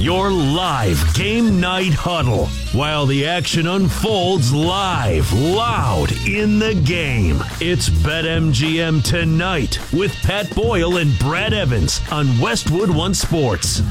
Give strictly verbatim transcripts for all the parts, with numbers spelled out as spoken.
your live game night huddle while the action unfolds live, loud in the game. It's BetMGM Tonight with Pat Boyle and Brad Evans on Westwood One Sports.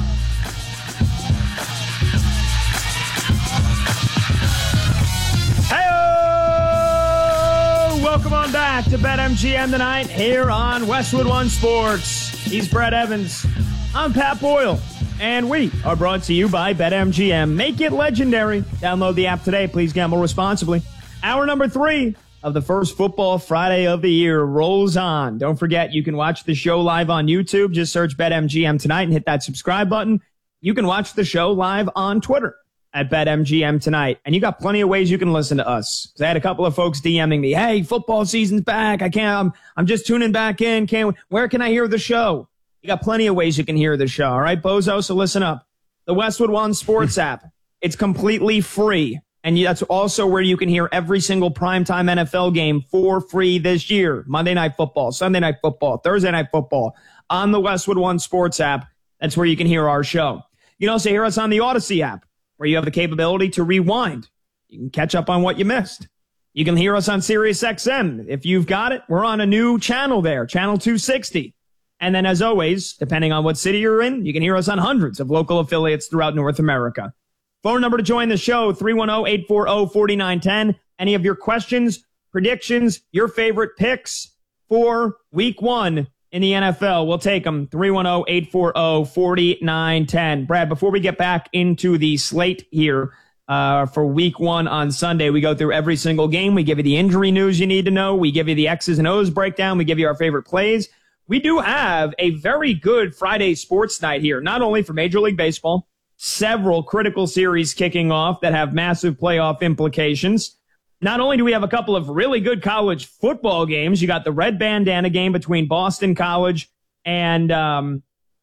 Hey-o! Welcome on back to BetMGM Tonight here on Westwood One Sports. He's Brad Evans. I'm Pat Boyle. And we are brought to you by BetMGM. Make it legendary. Download the app today. Please gamble responsibly. Hour number three of the first Football Friday of the year rolls on. Don't forget, you can watch the show live on YouTube. Just search BetMGM Tonight and hit that subscribe button. You can watch the show live on Twitter at BetMGM Tonight. And you got plenty of ways you can listen to us. I had a couple of folks DMing me, hey, football season's back. I can't, I'm, I'm just tuning back in. Can't, where can I hear the show? You got plenty of ways you can hear the show, all right, Bozo? So listen up. The Westwood One Sports app, it's completely free, and that's also where you can hear every single primetime N F L game for free this year. Monday Night Football, Sunday Night Football, Thursday Night Football on the Westwood One Sports app. That's where you can hear our show. You can also hear us on the Odyssey app, where you have the capability to rewind. You can catch up on what you missed. You can hear us on SiriusXM. If you've got it, we're on a new channel there, Channel two sixty. And then, as always, depending on what city you're in, you can hear us on hundreds of local affiliates throughout North America. Phone number to join the show, three one zero, eight four zero, four nine one zero. Any of your questions, predictions, your favorite picks for week one in the N F L, we'll take them, three one zero, eight four zero, four nine one zero. Brad, before we get back into the slate here uh, for week one on Sunday, we go through every single game. We give you the injury news you need to know. We give you the X's and O's breakdown. We give you our favorite plays. We do have a very good Friday sports night here, not only for Major League Baseball, several critical series kicking off that have massive playoff implications. Not only do we have a couple of really good college football games, you got the red bandana game between Boston College and um,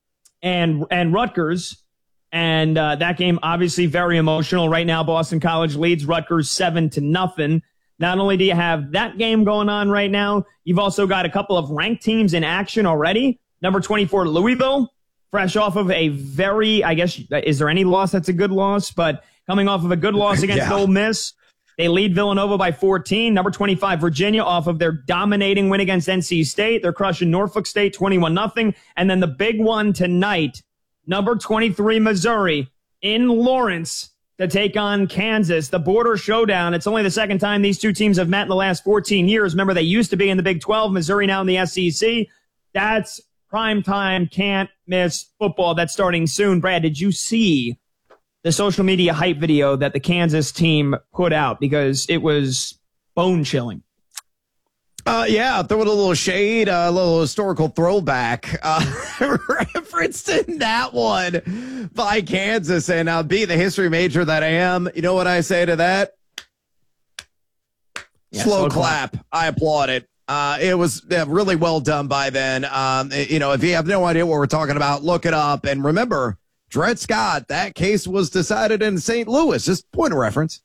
and and Rutgers, and uh, that game obviously very emotional. Right now, Boston College leads Rutgers seven to nothing. Not only do you have that game going on right now, you've also got a couple of ranked teams in action already. Number twenty-four, Louisville, fresh off of a very, I guess, is there any loss that's a good loss? But coming off of a good loss against yeah. Ole Miss, they lead Villanova by fourteen. Number twenty-five, Virginia, off of their dominating win against N C State. They're crushing Norfolk State twenty-one nothing. And then the big one tonight, number twenty-three, Missouri, in Lawrence, to take on Kansas, the border showdown. It's only the second time these two teams have met in the last fourteen years. Remember, they used to be in the Big twelve, Missouri now in the S E C. That's primetime, can't miss football. That's starting soon. Brad, did you see the social media hype video that the Kansas team put out? Because it was bone-chilling. Uh, yeah, throwing a little shade, uh, a little historical throwback, uh, referenced in that one by Kansas. And uh, being the history major that I am, you know what I say to that? Yeah, slow, slow clap. clap. I applaud it. Uh, it was uh, really well done by then. Um, you know, if you have no idea what we're talking about, look it up. And remember, Dred Scott, that case was decided in Saint Louis. Just point of reference.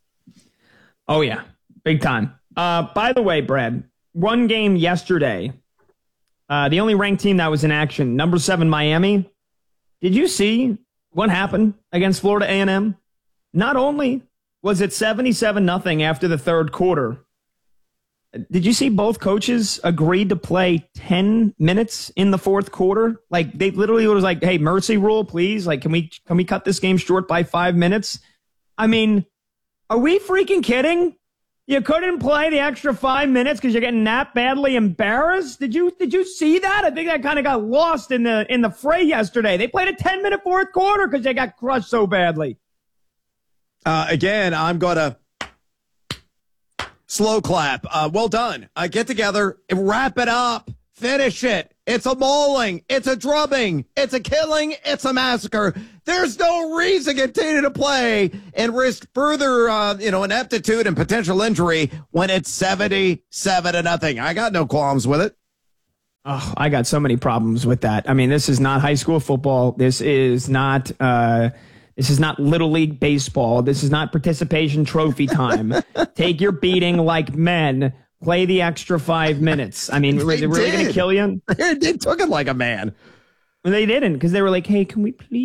Oh, yeah. Big time. Uh, by the way, Brad, one game yesterday, uh, the only ranked team that was in action, number seven, Miami. Did you see what happened against Florida A and M? Not only was it seventy-seven nothing after the third quarter, did you see both coaches agreed to play ten minutes in the fourth quarter? Like, they literally was like, hey, mercy rule, please. Like, can we can we cut this game short by five minutes? I mean, are we freaking kidding? You couldn't play the extra five minutes because you're getting that badly embarrassed? Did you did you see that? I think that kind of got lost in the in the fray yesterday. They played a ten-minute fourth quarter because they got crushed so badly. Uh, again, I'm going to slow clap. Uh, well done. Uh, get together, wrap it up, finish it. It's a mauling. It's a drubbing. It's a killing. It's a massacre. There's no reason to continue to play and risk further, uh, you know, ineptitude and potential injury when it's seventy-seven to nothing. I got no qualms with it. Oh, I got so many problems with that. I mean, this is not high school football. This is not, uh, this is not Little League baseball. This is not participation trophy time. Take your beating like men. Play the extra five minutes. I mean, were they really going to kill you? They took it like a man. They didn't, because they were like, hey, can we please, can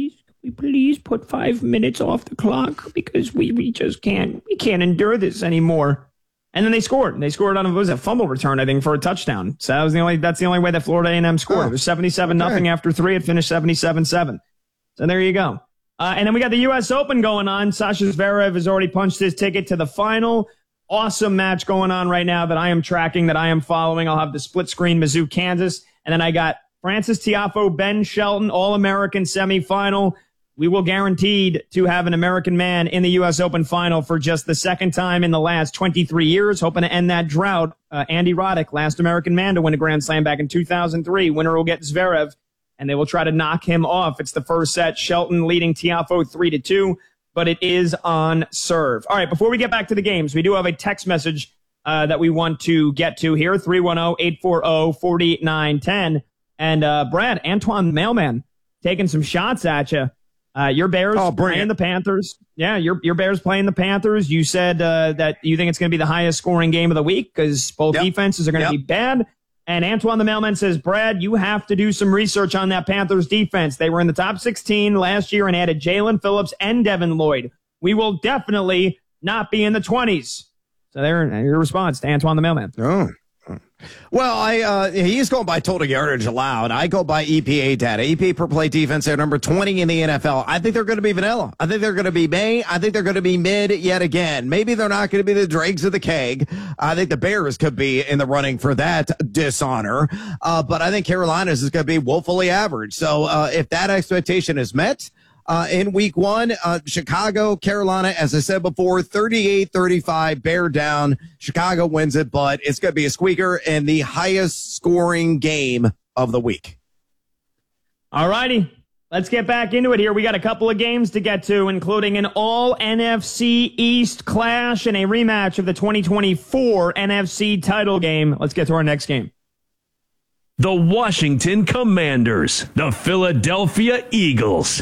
we please put five minutes off the clock because we, we just can't, we can't endure this anymore. And then they scored. They scored on a, what was it, fumble return, I think, for a touchdown. So that was the only, that's the only way that Florida A and M scored. Oh, it was seventy-seven nothing okay. After three. It finished seventy-seven seven. So there you go. Uh, and then we got the U S Open going on. Sasha Zverev has already punched his ticket to the final. Awesome match going on right now that I am tracking, that I am following. I'll have the split screen Mizzou, Kansas. And then I got Francis Tiafoe, Ben Shelton, All-American semifinal. We will guaranteed to have an American man in the U S Open final for just the second time in the last twenty-three years, hoping to end that drought. Uh, Andy Roddick, last American man to win a Grand Slam back in two thousand three. Winner will get Zverev, and they will try to knock him off. It's the first set. Shelton leading Tiafoe three to two, but it is on serve. All right, before we get back to the games, we do have a text message uh, that we want to get to here, three one zero, eight four zero, four nine one zero. And uh, Brad, Antoine Mailman, taking some shots at you. Uh, your Bears oh, playing it. the Panthers. Yeah, your your Bears playing the Panthers. You said uh, that you think it's going to be the highest scoring game of the week because both yep. defenses are going to yep. be bad. And Antoine the Mailman says, Brad, you have to do some research on that Panthers defense. They were in the top sixteen last year and added Jalen Phillips and Devin Lloyd. We will definitely not be in the twenties. So there, your response to Antoine the Mailman. Oh. Well, I uh, he's going by total yardage allowed. I go by E P A data. E P A per play defense, they're number twenty in the N F L. I think they're going to be vanilla. I think they're going to be May. I think they're going to be mid yet again. Maybe they're not going to be the dregs of the keg. I think the Bears could be in the running for that dishonor. Uh, but I think Carolina's is going to be woefully average. So uh, if that expectation is met, Uh, in week one, uh, Chicago, Carolina, as I said before, thirty-eight thirty-five, bear down. Chicago wins it, but it's going to be a squeaker and the highest scoring game of the week. All righty. Let's get back into it here. We got a couple of games to get to, including an all N F C East clash and a rematch of the twenty twenty-four N F C title game. Let's get to our next game. The Washington Commanders, the Philadelphia Eagles.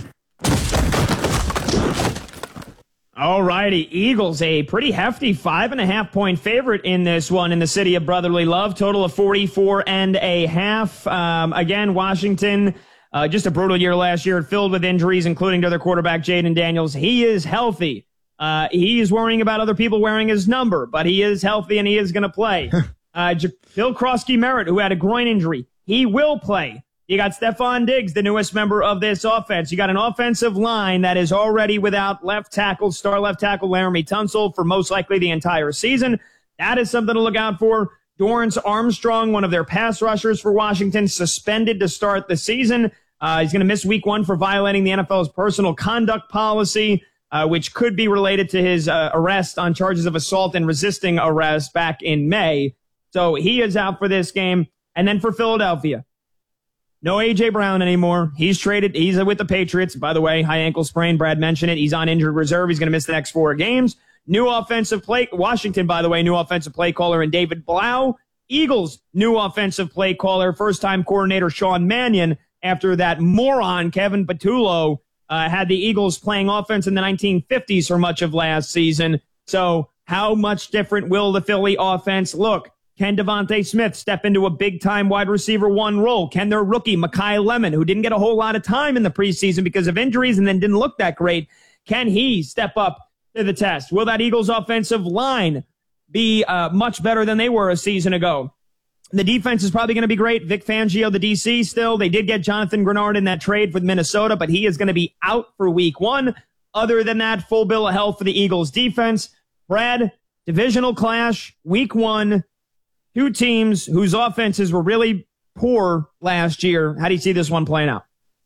All righty, Eagles, a pretty hefty five and a half point favorite in this one in the city of brotherly love. Total of forty-four and a half. Um, again, Washington, uh, just a brutal year last year, filled with injuries, including to their quarterback, Jaden Daniels. He is healthy. Uh, he is worrying about other people wearing his number, but he is healthy and he is going to play. uh, J- Bill Krosky-Merritt, who had a groin injury, he will play. You got Stephon Diggs, the newest member of this offense. You got an offensive line that is already without left tackle, star left tackle Laramie Tunsil for most likely the entire season. That is something to look out for. Dorrance Armstrong, one of their pass rushers for Washington, suspended to start the season. Uh, he's going to miss week one for violating the N F L's personal conduct policy, uh, which could be related to his uh, arrest on charges of assault and resisting arrest back in May. So he is out for this game. And then for Philadelphia, no A J. Brown anymore. He's traded. He's with the Patriots. By the way, high ankle sprain. Brad mentioned it. He's on injured reserve. He's going to miss the next four games. New offensive play. Washington, by the way, new offensive play caller in David Blau. Eagles, new offensive play caller, first-time coordinator Sean Mannion, after that moron Kevin Patullo uh, had the Eagles playing offense in the nineteen fifties for much of last season. So how much different will the Philly offense look? Can Devontae Smith step into a big-time wide receiver one role? Can their rookie, Mekhi Lemon, who didn't get a whole lot of time in the preseason because of injuries and then didn't look that great, can he step up to the test? Will that Eagles offensive line be uh, much better than they were a season ago? The defense is probably going to be great. Vic Fangio, the D C still. They did get Jonathan Grenard in that trade with Minnesota, but he is going to be out for week one. Other than that, full bill of health for the Eagles defense. Brad, divisional clash, week one. Two teams whose offenses were really poor last year. How do you see this one playing out?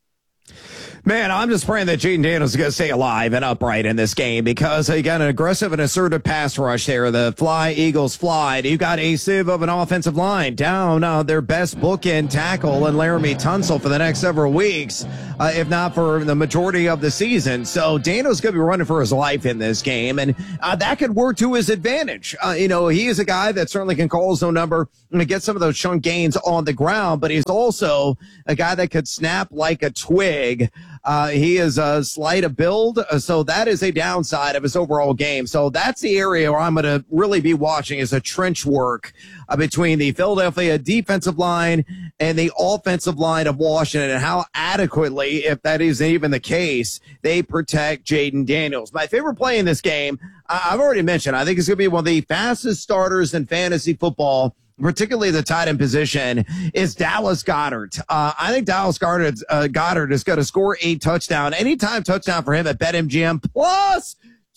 Man, I'm just praying that Jaden Daniels is going to stay alive and upright in this game because you got an aggressive and assertive pass rush there. The fly, Eagles fly. You got a sieve of an offensive line down uh, their best bookend tackle in Laramie Tunsil for the next several weeks, uh, if not for the majority of the season. So Daniels going to be running for his life in this game, and uh, that could work to his advantage. Uh, you know, he is a guy that certainly can call his own number and get some of those chunk gains on the ground, but he's also a guy that could snap like a twig. Uh, he is a slight of build, uh, so that is a downside of his overall game. So that's the area where I'm going to really be watching is a trench work uh, between the Philadelphia defensive line and the offensive line of Washington and how adequately, if that is even the case, they protect Jayden Daniels. My favorite play in this game, I- I've already mentioned, I think it's going to be one of the fastest starters in fantasy football, particularly the tight end position, is Dallas Goedert. Uh, I think Dallas Goedert, uh, Goedert is going to score a touchdown. Anytime touchdown for him at BetMGM plus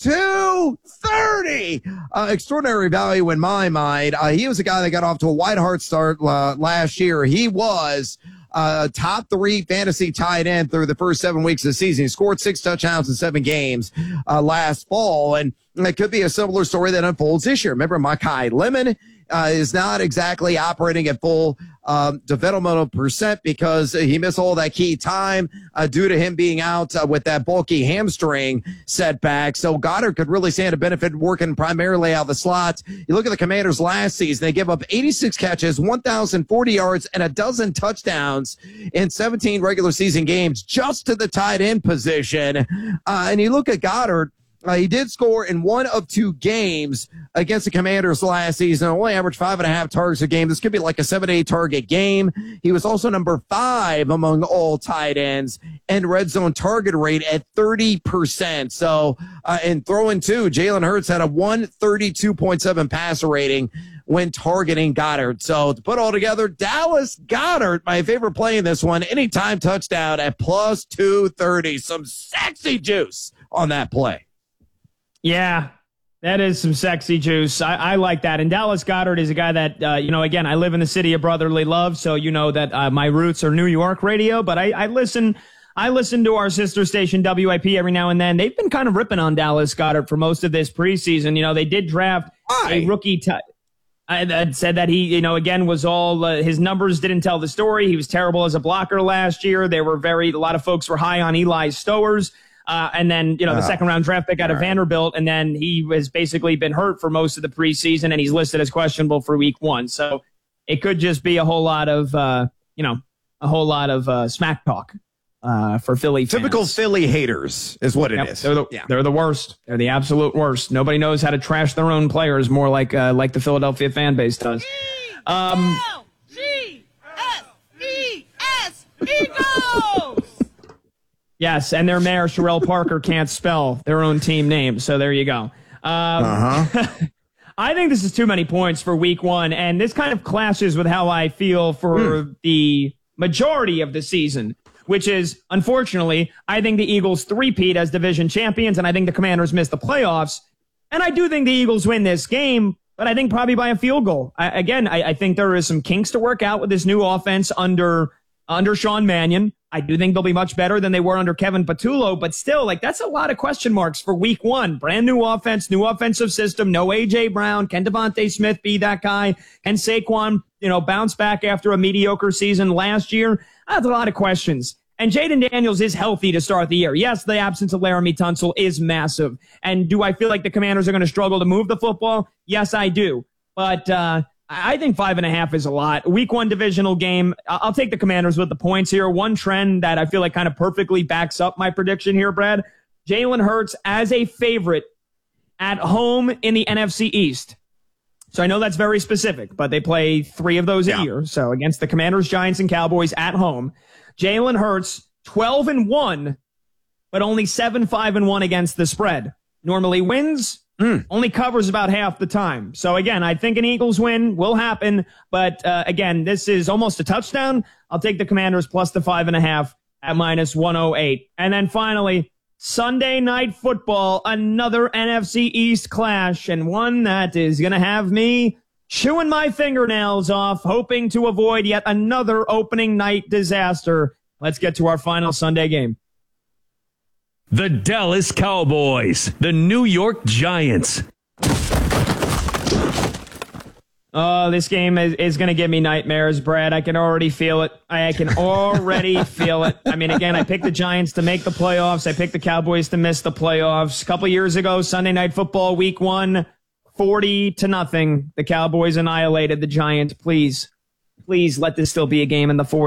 two thirty. Uh, extraordinary value in my mind. Uh, he was a guy that got off to a white hart start uh, last year. He was uh, top three fantasy tight end through the first seven weeks of the season. He scored six touchdowns in seven games uh, last fall, and it could be a similar story that unfolds this year. Remember, Mekhi Lemon Uh, is not exactly operating at full um, developmental percent because he missed all that key time uh, due to him being out uh, with that bulky hamstring setback. So Goddard could really stand to benefit working primarily out of the slot. You look at the Commanders last season, they give up eighty-six catches, one thousand forty yards, and a dozen touchdowns in seventeen regular season games just to the tight end position. Uh, and you look at Goddard, Uh, he did score in one of two games against the Commanders last season, only averaged five and a half targets a game. This could be like a seven to eight target game. He was also number five among all tight ends and red zone target rate at thirty percent. So, uh, and throwing two, Jalen Hurts had a one thirty-two point seven passer rating when targeting Goddard. So to put all together, Dallas Goedert, my favorite play in this one, anytime touchdown at plus two thirty. Some sexy juice on that play. Yeah, that is some sexy juice. I, I like that. And Dallas Goedert is a guy that, uh, you know, again, I live in the city of brotherly love, so you know that uh, my roots are New York radio, but I, I listen I listen to our sister station, W I P, every now and then. They've been kind of ripping on Dallas Goedert for most of this preseason. You know, they did draft Why? a rookie t- I, I said that he, you know, again, was all, uh, his numbers didn't tell the story. He was terrible as a blocker last year. They were very, a lot of folks were high on Eli Stowers. Uh, and then, you know, the oh, second round draft pick out of right. Vanderbilt. And then he has basically been hurt for most of the preseason and he's listed as questionable for week one. So it could just be a whole lot of, uh, you know, a whole lot of uh, smack talk uh, for Philly fans. Typical Philly haters is what it yep, is. They're the, yeah. they're the worst. They're the absolute worst. Nobody knows how to trash their own players more like, uh, like the Philadelphia fan base does. Um, G S E S Eagles! Yes, and their mayor, Sherelle Parker, can't spell their own team name, so there you go. Um, uh-huh. I think this is too many points for week one, and this kind of clashes with how I feel for mm. the majority of the season, which is, unfortunately, I think the Eagles three-peat as division champions, and I think the Commanders miss the playoffs. And I do think the Eagles win this game, but I think probably by a field goal. I, again, I, I think there is some kinks to work out with this new offense under under Sean Mannion. I do think they'll be much better than they were under Kevin Patullo, but still, like, that's a lot of question marks for week one. Brand new offense, new offensive system, no A J Brown. Can Devontae Smith be that guy? Can Saquon, you know, bounce back after a mediocre season last year? That's a lot of questions. And Jayden Daniels is healthy to start the year. Yes, the absence of Laramie Tunsil is massive. And do I feel like the Commanders are going to struggle to move the football? Yes, I do. But, uh, I think five and a half is a lot. Week one divisional game. I'll take the Commanders with the points here. One trend that I feel like kind of perfectly backs up my prediction here, Brad. Jalen Hurts as a favorite at home in the N F C East. So I know that's very specific, but they play three of those yeah. a year. So against the Commanders, Giants, and Cowboys at home. Jalen Hurts, twelve and one, but only seven, five and one against the spread. Normally wins. Mm. Only covers about half the time. So, again, I think an Eagles win will happen. But, uh, again, this is almost a touchdown. I'll take the Commanders plus the five and a half at minus one oh eight. And then finally, Sunday Night Football, another N F C East clash, and one that is going to have me chewing my fingernails off, hoping to avoid yet another opening night disaster. Let's get to our final Sunday game. The Dallas Cowboys, the New York Giants. Oh, this game is, is going to give me nightmares, Brad. I can already feel it. I can already feel it. I mean, again, I picked the Giants to make the playoffs. I picked the Cowboys to miss the playoffs. A couple years ago, Sunday Night Football, week one, forty to nothing. The Cowboys annihilated the Giants. Please, please let this still be a game in the fourth.